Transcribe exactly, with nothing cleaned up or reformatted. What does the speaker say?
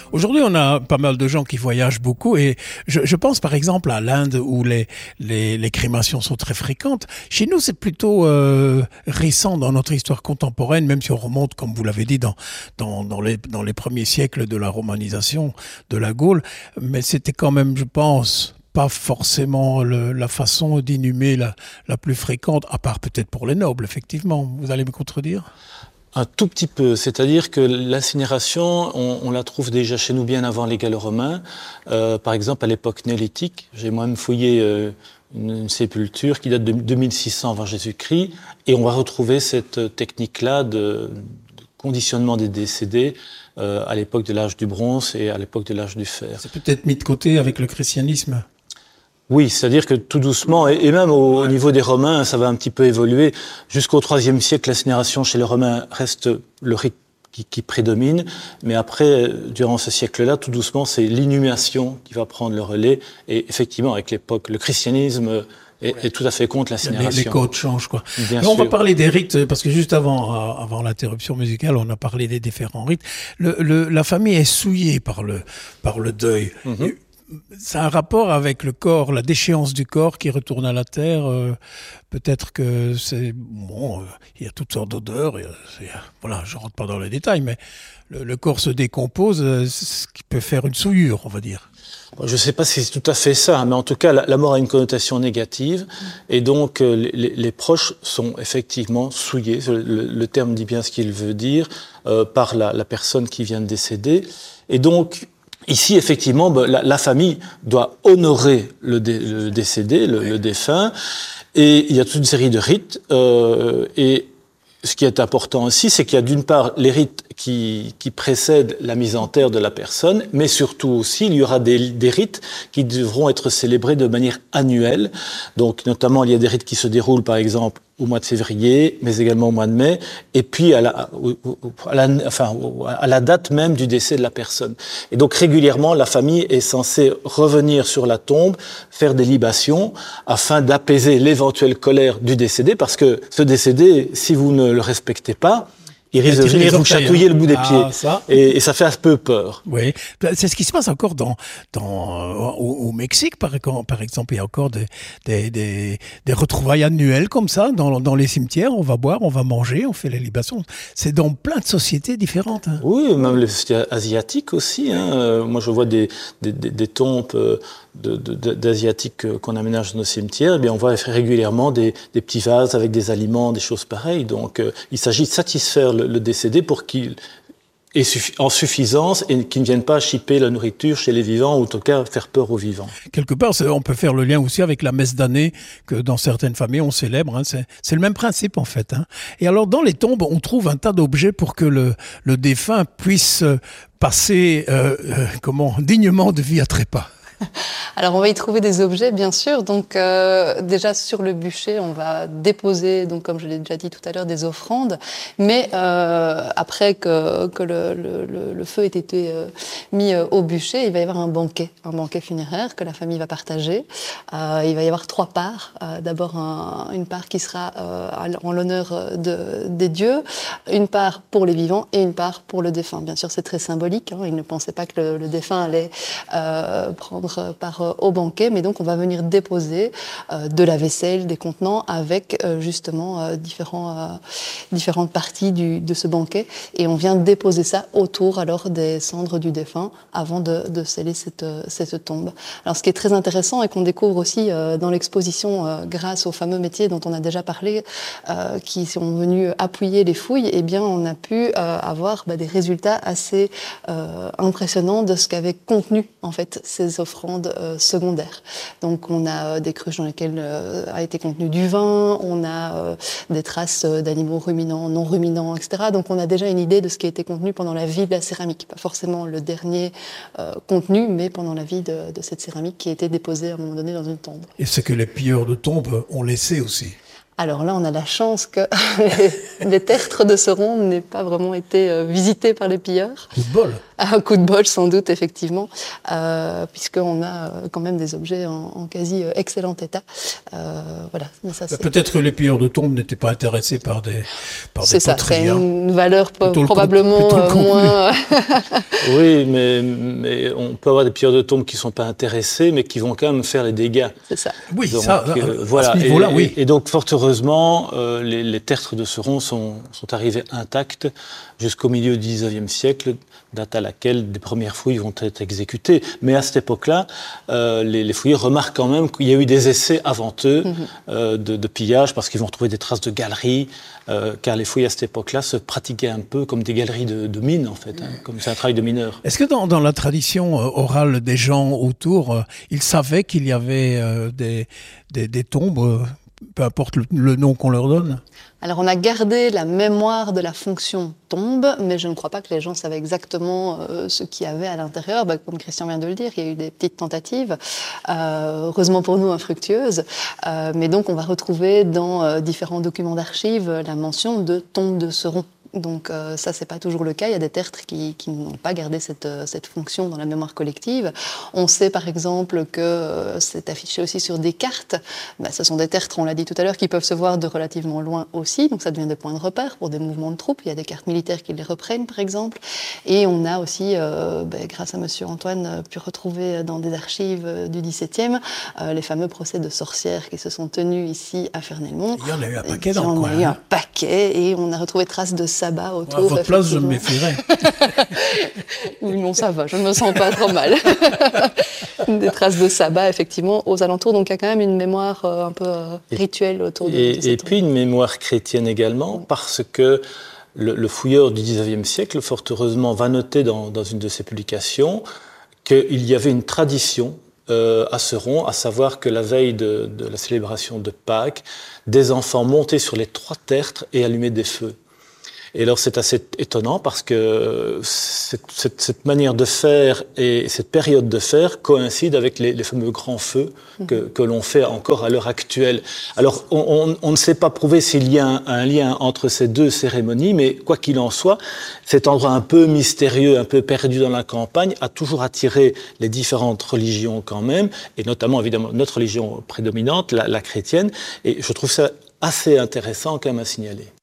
Aujourd'hui, on a pas mal de gens qui voyagent beaucoup et je, je pense par exemple à l'Inde où les, les, les crémations sont très fréquentes. Chez nous, c'est plutôt euh, récent dans notre histoire contemporaine, même si on remonte, comme vous l'avez dit, dans, dans, dans, les, dans les premiers siècles de la romanisation de la Gaule. Mais c'était quand même, je pense, pas forcément le, la façon d'inhumer la, la plus fréquente, à part peut-être pour les nobles, effectivement. Vous allez me contredire ? Un tout petit peu, c'est-à-dire que l'incinération, on, on la trouve déjà chez nous bien avant les Gallo-Romains. Euh, par exemple, à l'époque néolithique, j'ai moi-même fouillé euh, une, une sépulture qui date de deux mille six cents avant Jésus-Christ, et on va retrouver cette technique-là de, de conditionnement des décédés euh, à l'époque de l'âge du bronze et à l'époque de l'âge du fer. C'est peut-être mis de côté avec le christianisme. Oui, c'est-à-dire que tout doucement, et même au, au niveau des Romains, ça va un petit peu évoluer. Jusqu'au troisième siècle, l'incinération chez les Romains reste le rite qui, qui prédomine. Mais après, durant ce siècle-là, tout doucement, c'est l'inhumation qui va prendre le relais. Et effectivement, avec l'époque, le christianisme est, est tout à fait contre l'incinération. Les, les codes changent, quoi. Bien Mais on sûr. va parler des rites, parce que juste avant, avant l'interruption musicale, on a parlé des différents rites. Le, le, la famille est souillée par le, par le deuil. Mm-hmm. Ça a un rapport avec le corps, la déchéance du corps qui retourne à la terre. Euh, peut-être que c'est bon. Euh, il y a toutes sortes d'odeurs. C'est, voilà, je rentre pas dans les détails, mais le, le corps se décompose, euh, ce qui peut faire une souillure, on va dire. Je ne sais pas si c'est tout à fait ça, mais en tout cas, la, la mort a une connotation négative, et donc euh, les, les proches sont effectivement souillés. Le, le terme dit bien ce qu'il veut dire euh, par la, la personne qui vient de décéder, et donc. Ici, effectivement, la, la famille doit honorer le, dé, le décédé, le, le défunt, et il y a toute une série de rites. Euh, et ce qui est important aussi, c'est qu'il y a d'une part les rites qui, qui précèdent la mise en terre de la personne, mais surtout aussi, il y aura des, des rites qui devront être célébrés de manière annuelle. Donc, notamment, il y a des rites qui se déroulent, par exemple, au mois de février, mais également au mois de mai, et puis à la, à la, enfin, à la date même du décès de la personne. Et donc régulièrement, la famille est censée revenir sur la tombe, faire des libations, afin d'apaiser l'éventuelle colère du décédé, parce que ce décédé, si vous ne le respectez pas, il risque de venir vous chatouiller hein. le bout des pieds. Ah, ça. Et, et ça fait un peu peur. Oui, c'est ce qui se passe encore dans, dans, au, au Mexique, par, par exemple. Il y a encore des, des, des, des retrouvailles annuelles comme ça, dans, dans les cimetières. On va boire, on va manger, on fait les libations. C'est dans plein de sociétés différentes. Hein. Oui, même les sociétés asiatiques aussi. Hein. Moi, je vois des, des, des, des tombes de, de, d'asiatiques qu'on aménage dans nos cimetières. Eh bien, on voit régulièrement des, des petits vases avec des aliments, des choses pareilles. Donc, euh, il s'agit de satisfaire le, le décédé pour qu'il est suffi- en suffisance et qu'il ne vienne pas chipper la nourriture chez les vivants ou en tout cas faire peur aux vivants. Quelque part, on peut faire le lien aussi avec la messe d'année que dans certaines familles on célèbre. Hein. C'est, c'est le même principe en fait. Hein. Et alors dans les tombes, on trouve un tas d'objets pour que le, le défunt puisse passer euh, euh, comment, dignement de vie à trépas. Alors on va y trouver des objets bien sûr, donc euh, déjà sur le bûcher on va déposer, donc comme je l'ai déjà dit tout à l'heure, des offrandes, mais euh, après que, que le, le, le feu ait été euh, mis euh, au bûcher, il va y avoir un banquet, un banquet funéraire que la famille va partager. Euh, il va y avoir trois parts, euh, d'abord un, une part qui sera euh, en l'honneur de, des dieux, une part pour les vivants et une part pour le défunt. Bien sûr c'est très symbolique, hein, ils ne pensaient pas que le, le défunt allait euh, prendre part euh, au banquet, mais donc on va venir déposer euh, de la vaisselle, des contenants avec euh, justement euh, différents, euh, différentes parties du, de ce banquet, et on vient déposer ça autour alors des cendres du défunt avant de, de sceller cette, cette tombe. Alors ce qui est très intéressant et qu'on découvre aussi euh, dans l'exposition euh, grâce aux fameux métiers dont on a déjà parlé, euh, qui sont venus appuyer les fouilles, eh bien on a pu euh, avoir bah, des résultats assez euh, impressionnants de ce qu'avaient contenu en fait ces offrandes Euh, secondaires. Donc on a euh, des cruches dans lesquelles euh, a été contenu du vin, on a euh, des traces euh, d'animaux ruminants, non ruminants, et cetera. Donc on a déjà une idée de ce qui a été contenu pendant la vie de la céramique. Pas forcément le dernier euh, contenu, mais pendant la vie de, de cette céramque qui a été déposée à un moment donné dans une tombe. Et c'est que les pilleurs de tombes ont laissé aussi. Alors là, on a la chance que les tertres de Seron n'aient pas vraiment été euh, visités par les pilleurs. Coup de bol. Un coup de bol, sans doute, effectivement, euh, puisqu'on a quand même des objets en, en quasi excellent état. Euh, voilà. Mais ça, c'est... Peut-être que les pilleurs de tombes n'étaient pas intéressés par des par C'est des ça, poteries, c'est hein. une valeur po- Plutôt le probablement con- plutôt le euh, contenu. moins... Oui, mais, mais on peut avoir des pilleurs de tombes qui ne sont pas intéressés, mais qui vont quand même faire les dégâts. C'est ça. Oui, Donc, ça, euh, à voilà. ce niveau-là, et, oui. et, et donc, fort heureusement, euh, les, les tertres de Seron sont, sont arrivés intacts jusqu'au milieu du dix-neuvième siècle, date à laquelle des premières fouilles vont être exécutées. Mais à cette époque-là, euh, les, les fouilleurs remarquent quand même qu'il y a eu des essais avant eux mm-hmm. euh, de, de pillage, parce qu'ils vont retrouver des traces de galeries, euh, car les fouilles à cette époque-là se pratiquaient un peu comme des galeries de, de mines, en fait, hein, comme c'est un travail de mineur. Est-ce que dans, dans la tradition euh, orale des gens autour, euh, ils savaient qu'il y avait euh, des, des, des tombes, euh, peu importe le, le nom qu'on leur donne? Alors, on a gardé la mémoire de la fonction tombe, mais je ne crois pas que les gens savaient exactement euh, ce qu'il y avait à l'intérieur. Bah, comme Christian vient de le dire, il y a eu des petites tentatives, euh, heureusement pour nous infructueuses. Euh, mais donc, on va retrouver dans euh, différents documents d'archives la mention de tombe de Seron. Donc euh, ça, c'est pas toujours le cas. Il y a des tertres qui, qui n'ont pas gardé cette, euh, cette fonction dans la mémoire collective. On sait par exemple que euh, c'est affiché aussi sur des cartes. Ben, ce sont des tertres, on l'a dit tout à l'heure, qui peuvent se voir de relativement loin aussi. Donc ça devient des points de repère pour des mouvements de troupes. Il y a des cartes militaires qui les reprennent par exemple. Et on a aussi, euh, ben, grâce à Monsieur Antoine, pu retrouver dans des archives du dix-septième euh, les fameux procès de sorcières qui se sont tenus ici à Fernelmont. Il y en a eu un paquet et dans le coin. Il y en a eu hein. un paquet et on a retrouvé traces de sabbat autour. À votre place, je me méfierais. Oui, non, ça va, je ne me sens pas trop mal. Des traces de sabbat, effectivement, aux alentours. Donc, il y a quand même une mémoire euh, un peu euh, rituelle autour de, et, de cette Et puis, une mémoire chrétienne également, parce que le, le fouilleur du dix-neuvième siècle, fort heureusement, va noter dans, dans une de ses publications qu'il y avait une tradition Euh, à Seron, à savoir que la veille de, de la célébration de Pâques, des enfants montaient sur les trois tertres et allumaient des feux. Et alors c'est assez étonnant parce que cette, cette, cette manière de faire et cette période de faire coïncide avec les, les fameux grands feux que, que l'on fait encore à l'heure actuelle. Alors on, on, on ne sait pas prouver s'il y a un, un lien entre ces deux cérémonies, mais quoi qu'il en soit, cet endroit un peu mystérieux, un peu perdu dans la campagne, a toujours attiré les différentes religions quand même, et notamment évidemment notre religion prédominante, la, la chrétienne, et je trouve ça assez intéressant quand même à signaler.